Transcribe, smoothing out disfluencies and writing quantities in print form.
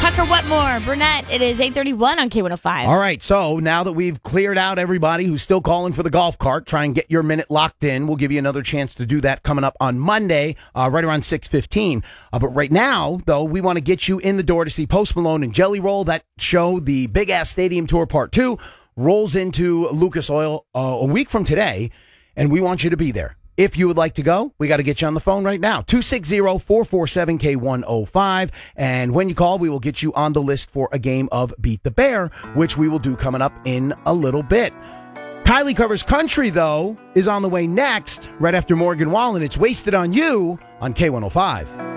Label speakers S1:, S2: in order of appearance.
S1: Tucker Whatmore, Burnett. It is 8:31 on K105.
S2: All right, so now that we've cleared out everybody who's still calling for the golf cart, try and get your minute locked in. We'll give you another chance to do that coming up on Monday, right around 6:15. But right now, though, we want to get you in the door to see Post Malone and Jelly Roll. That show, the Big Ass Stadium Tour Part 2, rolls into Lucas Oil a week from today, and we want you to be there. If you would like to go, we got to get you on the phone right now. 260-447-K105. And when you call, we will get you on the list for a game of Beat the Bear, which we will do coming up in a little bit. Kylie Covers Country, though, is on the way next, right after Morgan Wallen. It's Wasted on You on K105.